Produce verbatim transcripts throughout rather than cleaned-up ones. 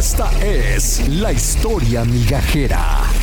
Esta es la historia migajera.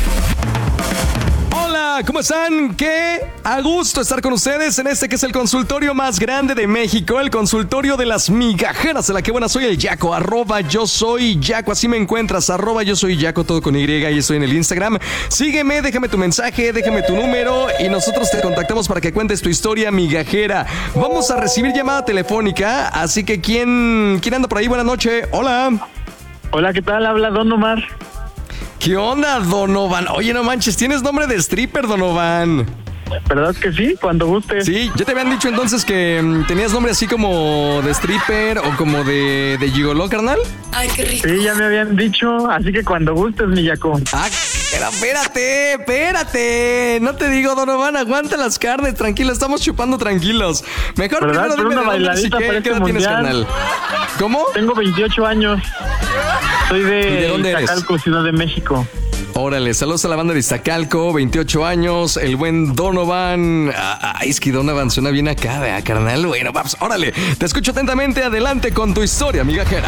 Hola, ¿cómo están? Qué a gusto estar con ustedes en este que es el consultorio más grande de México, el consultorio de las migajeras, de la que buena soy el Yaco, arroba yo soy Yaco, así me encuentras, arroba yo soy Yaco, todo con Y, y estoy en el Instagram. Sígueme, déjame tu mensaje, déjame tu número y nosotros te contactamos para que cuentes tu historia migajera. Vamos a recibir llamada telefónica, así que ¿quién, quién anda por ahí? Buenas noches, hola. Hola, ¿qué tal? Habla Don Omar. ¿Qué onda, Donovan? Oye, no manches, tienes nombre de stripper, Donovan. ¿Verdad que sí? Cuando guste. Sí, ¿ya te habían dicho entonces que um, tenías nombre así como de stripper o como de, de gigoló, carnal? Ay, qué rico. Sí, ya me habían dicho, así que cuando gustes, mi Yaco. Ah, pero espérate, espérate. No te digo, Donovan, aguanta las carnes, tranquilo, estamos chupando tranquilos. Mejor ¿verdad? primero Pero dime una de dónde eres y bailadita qué, para qué este edad tienes, mundial. carnal. ¿Cómo? Tengo veintiocho años. Soy de, ¿Y de dónde eres? Iztacalco, Ciudad de México. Órale, saludos a la banda de Iztacalco, veintiocho años, el buen Donovan. Ay, es que Donovan suena bien acá, ¿verdad, carnal? Bueno, vamos, órale, te escucho atentamente, adelante con tu historia, migajera.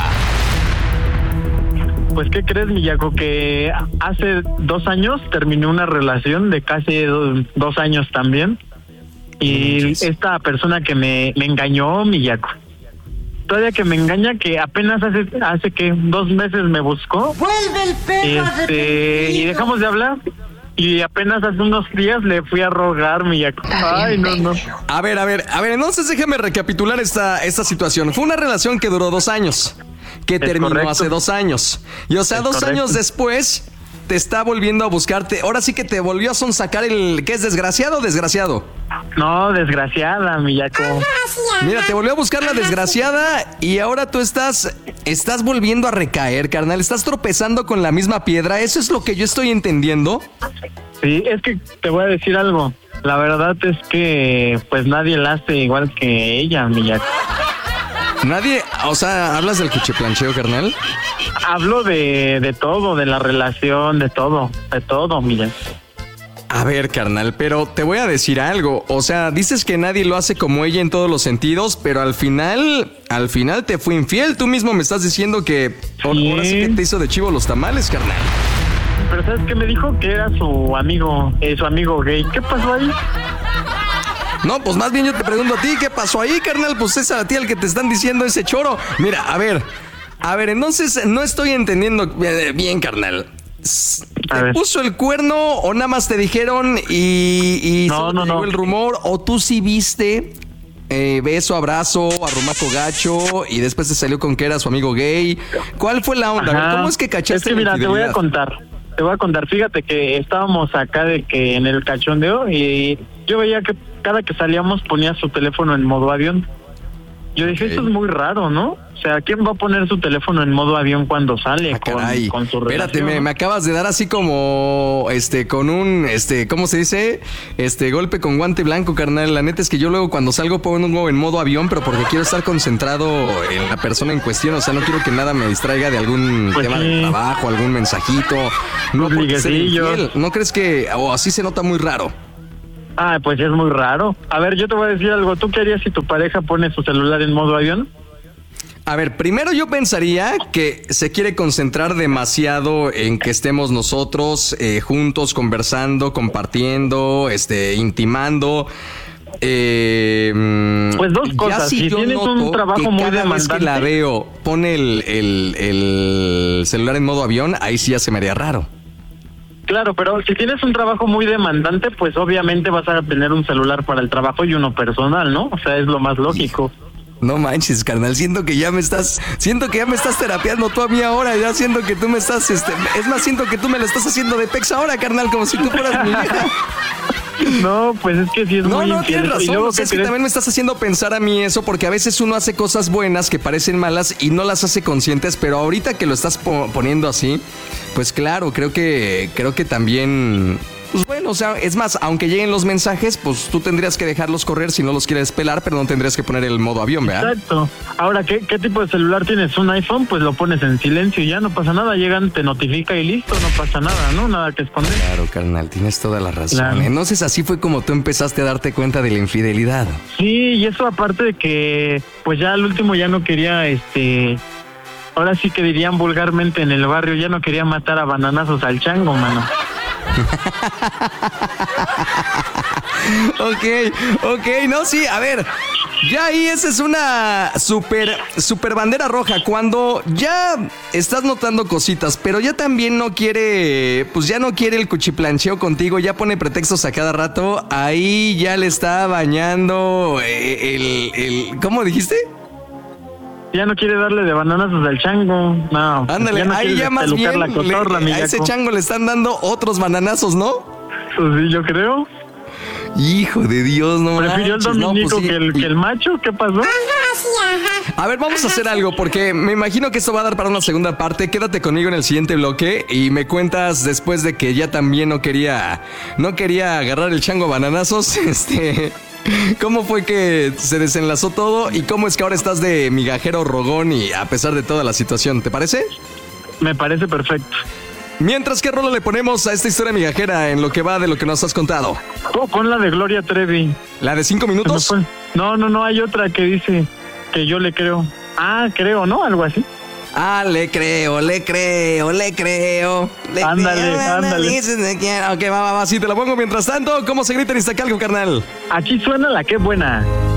Pues, ¿qué crees, mi Yaco? Que hace dos años terminé una relación de casi dos, dos años también. Y esta persona que me, me engañó, mi Yaco. Todavía que me engaña, que apenas hace hace que dos meses me buscó. ¡Vuelve el perro este, y dejamos de hablar. Y apenas hace unos días le fui a rogar, mi Yaco. Ay, no, no. A ver, a ver, a ver, entonces déjame recapitular esta, esta situación. Fue una relación que duró dos años, que Es terminó correcto. hace dos años. Y o sea, Es dos correcto. años después te está volviendo a buscarte. Ahora sí que te volvió a sonsacar el... ¿Qué es, desgraciado o desgraciado? No, desgraciada, mi Yaco. Mira, te volvió a buscar la desgraciada y ahora tú estás, estás volviendo a recaer, carnal. Estás tropezando con la misma piedra. Eso es lo que yo estoy entendiendo. Sí, es que te voy a decir algo. La verdad es que pues nadie la hace igual que ella, mi Yaco. Nadie, o sea, ¿hablas del cuchiplancheo, carnal? Hablo de, de todo, de la relación, de todo, de todo, mi Yaco. A ver, carnal, pero te voy a decir algo. O sea, dices que nadie lo hace como ella en todos los sentidos, pero al final, al final te fue infiel. Tú mismo me estás diciendo que Sí. ahora sí que te hizo de chivo los tamales, carnal. Pero ¿sabes qué? Me dijo que era su amigo, eh, su amigo gay. ¿Qué pasó ahí? No, pues más bien yo te pregunto a ti, ¿qué pasó ahí, carnal? Pues es a ti el que te están diciendo ese choro. Mira, a ver, a ver, entonces no estoy entendiendo bien, carnal. A ¿Te ver. puso el cuerno o nada más te dijeron y, y No, solo no, te llegó no. el rumor? ¿O tú sí viste eh, beso, abrazo, arrumaco gacho y después te salió con que era su amigo gay? ¿Cuál fue la onda? A ver, Ajá. ¿cómo es que cachaste Es que la mira, te voy a infidelidad? contar. Te voy a contar. Fíjate que estábamos acá de que en el cachondeo y yo veía que cada que salíamos ponía su teléfono en modo avión. Yo dije, Ok. esto es muy raro, ¿no? O sea, ¿quién va a poner su teléfono en modo avión cuando sale Ah, con, caray. con su Espérate, relación? me, me acabas de dar así como, este, con un, este, ¿cómo se dice? Este, golpe con guante blanco, carnal. La neta es que yo luego cuando salgo pongo en modo avión, pero porque quiero estar concentrado en la persona en cuestión. O sea, no quiero que nada me distraiga de algún Pues tema sí. de trabajo, algún mensajito. No Los porque ser liguecillos. infiel. ¿No crees que, o así se nota muy raro? Ah, pues es muy raro. A ver, yo te voy a decir algo. ¿Tú qué harías si tu pareja pone su celular en modo avión? A ver, primero yo pensaría que se quiere concentrar demasiado en que estemos nosotros eh, juntos, conversando, compartiendo, este, intimando. Eh, mm, Pues dos ya cosas. Si yo tienes un noto trabajo que muy cada vez que demandante- la veo pone el, el- el celular en modo avión, ahí sí ya se me haría raro. Claro, pero si tienes un trabajo muy demandante, pues obviamente vas a tener un celular para el trabajo y uno personal, ¿no? O sea, es lo más lógico. No manches, carnal, siento que ya me estás, siento que ya me estás terapeando tú a mí ahora, ya siento que tú me estás, este, es más, siento que tú me lo estás haciendo de pex ahora, carnal, como si tú fueras mi vieja. No, pues es que sí es No, muy no, infiel. tienes Y razón, luego, o sea, ¿qué es que crees? también me estás haciendo pensar a mí eso, porque a veces uno hace cosas buenas que parecen malas y no las hace conscientes, pero ahorita que lo estás po- poniendo así, pues claro, creo que, creo que también... Pues bueno, o sea, es más, aunque lleguen los mensajes, pues tú tendrías que dejarlos correr si no los quieres pelar, pero no tendrías que poner el modo avión, ¿verdad? Exacto. Ahora, ¿qué, ¿qué tipo de celular tienes? ¿Un iPhone? Pues lo pones en silencio y ya no pasa nada. Llegan, te notifica y listo, no pasa nada, ¿no? Nada que esconder. Claro, carnal, tienes toda la razón. Claro. Entonces así fue como tú empezaste a darte cuenta de la infidelidad. Sí, y eso aparte de que, pues ya al último ya no quería, este, ahora sí que dirían vulgarmente en el barrio, ya no quería matar a bananazos al chango, mano. Ok, ok, no, sí, a ver, ya ahí esa es una super, super bandera roja, cuando ya estás notando cositas, pero ya también no quiere, pues ya no quiere el cuchiplancheo contigo, ya pone pretextos a cada rato, ahí ya le está bañando el, el, ¿cómo dijiste? Ya no quiere darle de bananazos al chango, no. Ándale, ya no ahí quiere ya más bien la cotorra, le, a ese chango le están dando otros bananazos, ¿no? Pues sí, yo creo. Hijo de Dios, no manches. ¿Prefirió el dominico no, pues sí. que, el, que el macho? ¿Qué pasó? A ver, vamos a hacer algo porque me imagino que esto va a dar para una segunda parte. Quédate conmigo en el siguiente bloque y me cuentas después de que ya también no quería no quería agarrar el chango a bananazos, este, cómo fue que se desenlazó todo y cómo es que ahora estás de migajero rogón y a pesar de toda la situación, ¿te parece? Me parece perfecto. Mientras, ¿qué rolo le ponemos a esta historia migajera en lo que va de lo que nos has contado? Oh, pon la de Gloria Trevi. ¿La de cinco minutos? No, no, no, hay otra que dice que yo le creo. Ah, creo, ¿no? Algo así. Ah, le creo, le creo, le creo. Le ándale, creo, ándale. Dices de quién. Ok, va, va, va, sí, te la pongo. Mientras tanto, ¿cómo se grita en Iztacalco, carnal? Aquí suena la que buena.